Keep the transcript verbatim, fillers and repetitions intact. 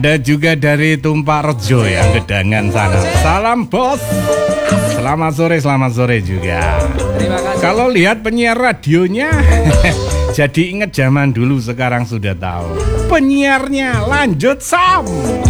Ada juga dari Tumpak Rejo yang Gedangan sana. Salam bos. Selamat sore, selamat sore juga. Terima kasih. Kalau lihat penyiar radionya, jadi inget zaman dulu, sekarang sudah tahu. Penyiarnya lanjut Sam.